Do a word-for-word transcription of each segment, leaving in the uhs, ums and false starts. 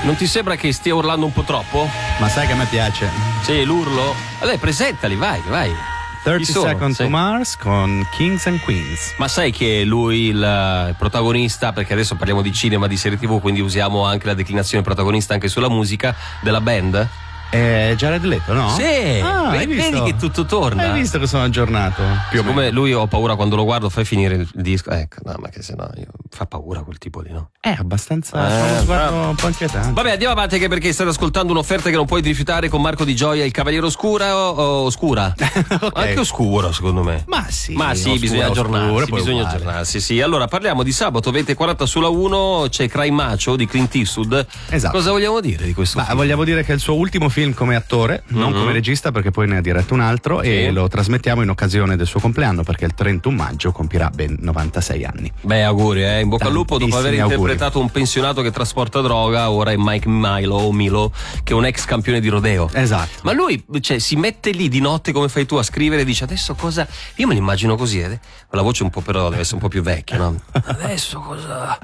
Non ti sembra che stia urlando un po' troppo? Ma sai che a me piace. Sì, l'urlo? Allora, presentali, vai, vai. thirty Seconds to Mars con Kings and Queens. Ma sai che lui il, il protagonista, perché adesso parliamo di cinema, di serie tv, quindi usiamo anche la declinazione protagonista anche sulla musica della band? Eh, Jared Leto, no? Sì, ah, vedi, vedi che tutto torna. Hai visto che sono aggiornato? Più Siccome o meno. lui ho paura quando lo guardo, fai finire il disco. Ecco, no, ma che se no io, fa paura quel tipo lì, no? È abbastanza Eh, uno sguardo bravo. un po' inquietante. Vabbè, andiamo avanti anche perché state ascoltando un'offerta che non puoi rifiutare con Marco Di Gioia, il Cavaliere Oscura o, o Oscura? Okay. Anche oscuro, secondo me. Ma sì, Ma sì, oscura, bisogna aggiornarsi, oscura, poi bisogna uguale. aggiornarsi, sì. Allora, parliamo di sabato venti e quaranta sulla uno, c'è Cry Macho di Clint Eastwood. Esatto. Cosa vogliamo dire di questo Ma film? vogliamo dire che è il suo ultimo film come attore, non Mhm. come regista, perché poi ne ha diretto un altro Sì. e lo trasmettiamo in occasione del suo compleanno, perché il trentuno maggio compirà ben novantasei anni. Beh, auguri, eh. In bocca al lupo dopo aver Tantissimi auguri. interpretato un pensionato che trasporta droga, ora è Mike Milo o Milo, che è un ex campione di rodeo. Esatto. Ma lui, cioè, si mette lì di notte come fai tu a scrivere e dice adesso cosa. Io me l'immagino così, eh? Con la voce un po' però deve essere un po' più vecchia, no? Adesso cosa.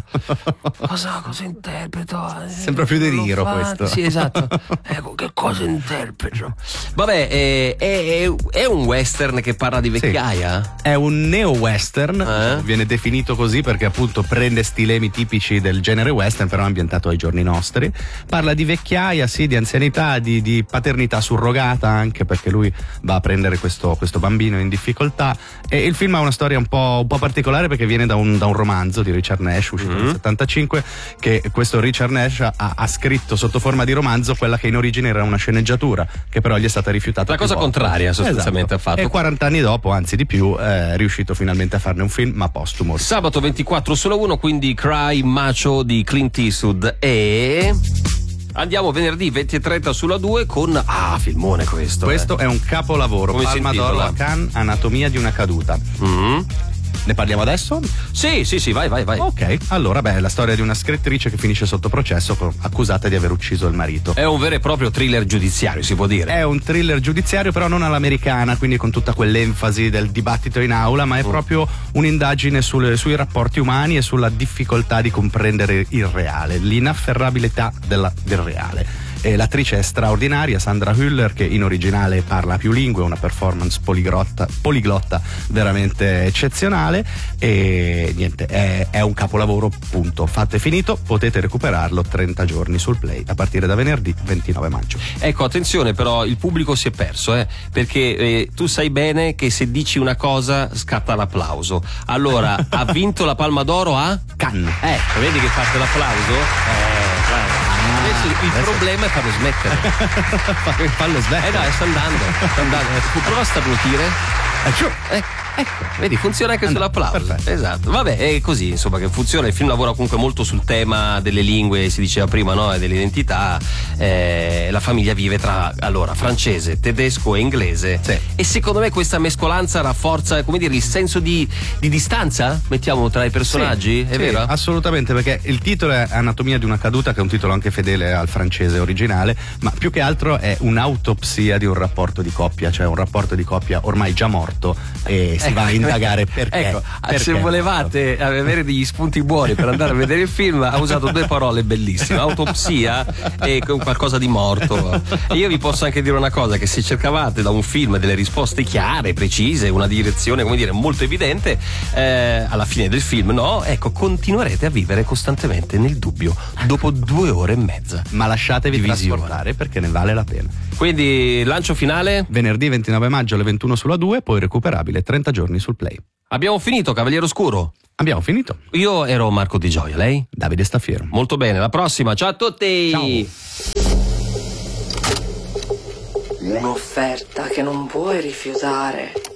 Cosa, cosa interpreto? Sembra più deliro Lo fa- questo. Sì, esatto. Ecco, che cosa interpreto? Vabbè, eh, è, è- è un western che parla di vecchiaia? È un neo-western, Eh? viene definito così perché appunto prende stilemi tipici del genere western, però ambientato ai giorni nostri. Parla di vecchiaia, sì, di anzianità, di, di paternità surrogata anche, perché lui va a prendere questo, questo bambino in difficoltà. E il film ha una storia un po', un po' particolare perché viene da un, da un romanzo di Richard Nash uscito Mm-hmm. nel settantacinque, che questo Richard Nash ha, ha scritto sotto forma di romanzo quella che in origine era una sceneggiatura, che però gli è stata rifiutata La più cosa volte. contraria, sostanzialmente, Esatto. ha fatto. E quaranta anni dopo, anzi di più, è riuscito finalmente a farne un film, ma postumo. Sabato ventiquattro sulla uno, quindi Cry Macho di Clint Eastwood. E andiamo venerdì venti e trenta sulla due con ah, filmone questo. Questo eh. è un capolavoro, Come si Palma d'Oro intitola? a Cannes, Anatomia di una caduta. Mm. Ne parliamo adesso? Sì, sì, sì, vai, vai, vai. Ok, allora beh, è la storia di una scrittrice che finisce sotto processo con- accusata di aver ucciso il marito. È un vero e proprio thriller giudiziario, si può dire. È un thriller giudiziario, però non all'americana, quindi con tutta quell'enfasi del dibattito in aula, ma è Mm. proprio un'indagine sulle- sui rapporti umani e sulla difficoltà di comprendere il reale, l'inafferrabilità della- del reale. E l'attrice è straordinaria, Sandra Hüller, che in originale parla più lingue, una performance poliglotta, poliglotta veramente eccezionale. E niente, è, è un capolavoro, punto. Fatto e finito, potete recuperarlo trenta giorni sul Play a partire da venerdì ventinove maggio. Ecco, attenzione però, il pubblico si è perso, eh, perché eh, tu sai bene che se dici una cosa scatta l'applauso. Allora, ha vinto la Palma d'Oro a? Cannes. Ecco, vedi che parte l'applauso? Eh, vai. Adesso il adesso- problema è farlo smettere. Fallo smettere. Eh no, sta andando, sta andando. Prova a starnutire. Eh, ecco, vedi, funziona anche Andato, sull'applauso. perfetto. Esatto. Vabbè, è così, insomma, che funziona. Il film lavora comunque molto sul tema delle lingue, si diceva prima, no? E delle identità. Eh, la famiglia vive tra allora francese, tedesco e inglese. Sì. E secondo me questa mescolanza rafforza, come dire, il senso di, di distanza, mettiamo, tra i personaggi, Sì, è sì, vero? assolutamente, perché il titolo è Anatomia di una caduta, che è un titolo anche fedele al francese originale, ma più che altro è un'autopsia di un rapporto di coppia, cioè un rapporto di coppia ormai già morto e si va a indagare perché. Ecco, perché se è morto. volevate avere degli spunti buoni per andare a vedere il film, ha usato due parole bellissime: autopsia e con qualcosa di morto. E io vi posso anche dire una cosa: che se cercavate da un film delle risposte chiare, precise, una direzione, come dire, molto evidente, eh, alla fine del film, no? Ecco, continuerete a vivere costantemente nel dubbio dopo due ore e mezza. Ma lasciatevi di visione. trasportare perché ne vale la pena. Quindi, lancio finale. Venerdì ventinove maggio alle ventuno sulla due, poi recuperabile trenta giorni sul Play. Abbiamo finito, Cavaliere Oscuro. Abbiamo finito. Io ero Marco Di Gioia, lei? Davide Staffiero. Molto bene, alla prossima, ciao a tutti! Ciao. Un'offerta che non puoi rifiutare.